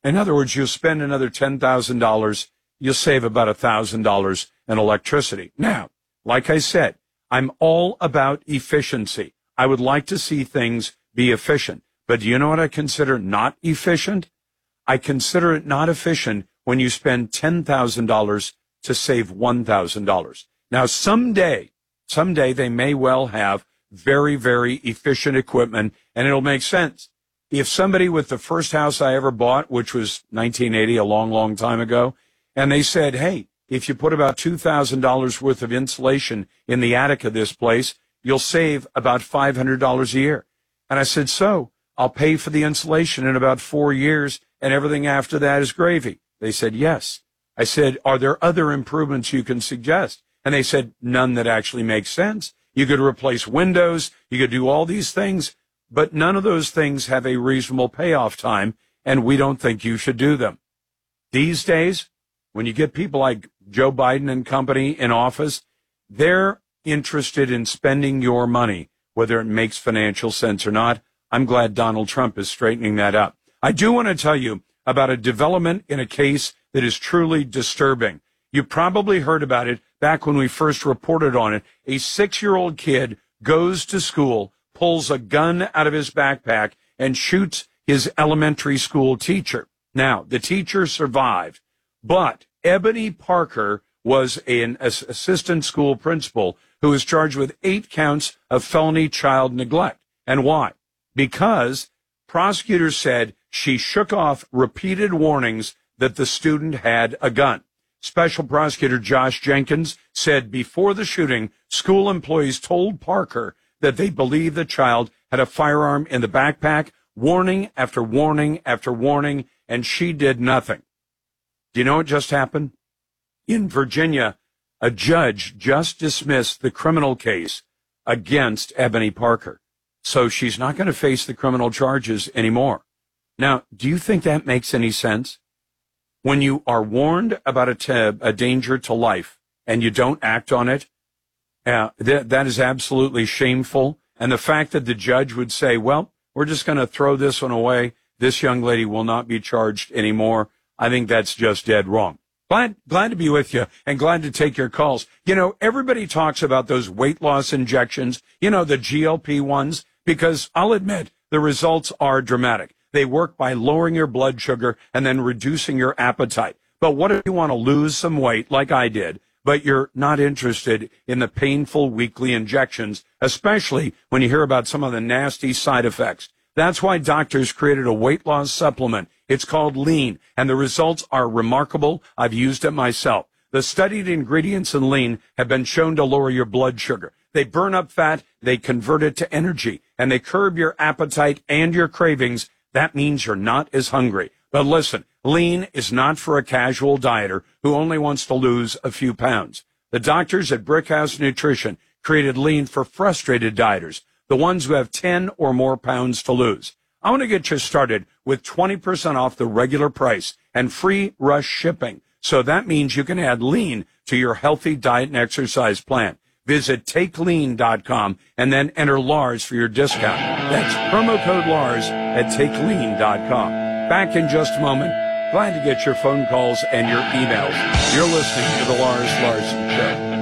In other words, you'll spend another $10,000, you'll save about $1,000 in electricity. Now, like I said, I'm all about efficiency. I would like to see things be efficient. But do you know what I consider not efficient? I consider it not efficient when you spend $10,000 to save $1,000. Now, someday they may well have very, very efficient equipment, and it'll make sense. If somebody with the first house I ever bought, which was 1980, a long, long time ago, and they said, hey, if you put about $2,000 worth of insulation in the attic of this place, you'll save about $500 a year. And I said, so I'll pay for the insulation in about 4 years, and everything after that is gravy. They said, yes. I said, are there other improvements you can suggest? And they said, none that actually make sense. You could replace windows. You could do all these things, but none of those things have a reasonable payoff time, and we don't think you should do them. These days, when you get people like Joe Biden and company in office, they're interested in spending your money, whether it makes financial sense or not. I'm glad Donald Trump is straightening that up. I do want to tell you about a development in a case that is truly disturbing. You probably heard about it back when we first reported on it. A 6-year-old kid goes to school, pulls a gun out of his backpack, and shoots his elementary school teacher. Now, the teacher survived, but Ebony Parker was an assistant school principal who was charged with 8 counts of felony child neglect. And why? Because prosecutors said she shook off repeated warnings that the student had a gun. Special prosecutor Josh Jenkins said before the shooting, school employees told Parker that they believed the child had a firearm in the backpack, warning after warning after warning, and she did nothing. Do you know what just happened? In Virginia, a judge just dismissed the criminal case against Ebony Parker. So she's not going to face the criminal charges anymore. Now, do you think that makes any sense? When you are warned about a danger to life and you don't act on it, that is absolutely shameful. And the fact that the judge would say, well, we're just going to throw this one away. This young lady will not be charged anymore. I think that's just dead wrong. Glad to be with you and glad to take your calls. You know, everybody talks about those weight loss injections, you know, the GLP ones, because I'll admit the results are dramatic. They work by lowering your blood sugar and then reducing your appetite. But what if you want to lose some weight like I did, but you're not interested in the painful weekly injections, especially when you hear about some of the nasty side effects? That's why doctors created a weight loss supplement. It's called Lean, and the results are remarkable. I've used it myself. The studied ingredients in Lean have been shown to lower your blood sugar. They burn up fat, they convert it to energy, and they curb your appetite and your cravings. That means you're not as hungry. But listen, Lean is not for a casual dieter who only wants to lose a few pounds. The doctors at Brickhouse Nutrition created Lean for frustrated dieters, the ones who have 10 or more pounds to lose. I want to get you started with 20% off the regular price and free rush shipping. So that means you can add Lean to your healthy diet and exercise plan. Visit TakeLean.com and then enter Lars for your discount. That's promo code Lars at TakeLean.com. Back in just a moment. Glad to get your phone calls and your emails. You're listening to The Lars Larson Show.